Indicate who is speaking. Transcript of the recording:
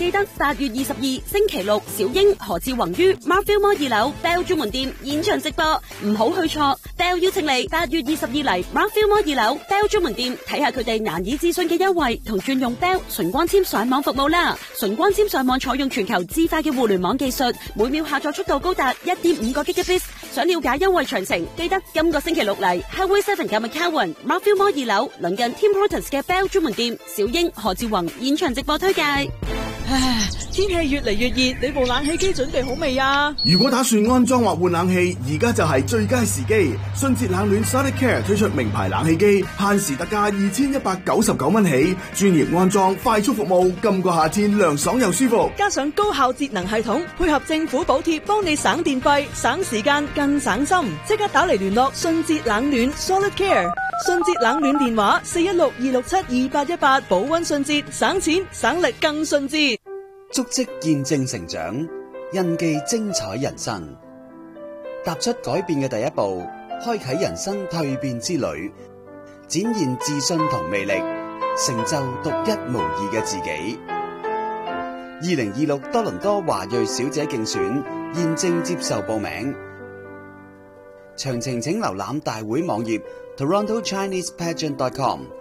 Speaker 1: 記得8月22星期六，小英何志宏於 Marfil Mall 2樓 Bell 中門店現場直播，唔好去錯。Bell 邀請你8月22嚟 Marfil Mall 2樓 Bell 中門店睇下佢哋難以置信嘅優惠同轉用 Bell 純光纖上網服務啦。純光纖上網採用全球至快嘅互聯網技術，每秒下載速度高達1.5個 Gigabits。想了解優惠詳情，記得今個星期六嚟 Highway 7嘅 McCowan Marfil Mall 2樓鄰近 Tim Hortons 嘅 Bell 中門店，小英何志宏現場直播推介。
Speaker 2: 唉，天氣越嚟越熱，你部冷氣機準備好未啊？
Speaker 3: 如果打算安裝或換冷氣，而家就係最佳時機。迅捷冷暖 Solid Care 推出名牌冷氣機，限時特價2199蚊起，專業安裝，快速服務，今個夏天涼爽又舒服。
Speaker 2: 加上高效節能系統，配合政府補貼，幫你省電費、省時間、更省心。即刻打嚟聯絡迅捷冷暖 Solid Care。迅捷冷暖電話416-267-2818，保溫迅捷，省錢省力更迅捷。
Speaker 4: 足跡見證成長，印記精彩人生。踏出改變嘅第一步，開啟人生蛻變之旅，展現自信同魅力，成就獨一無二嘅自己。2026多倫多華裔小姐競選現正接受報名，詳情請瀏覽大會網頁 TorontoChinesePageant.com。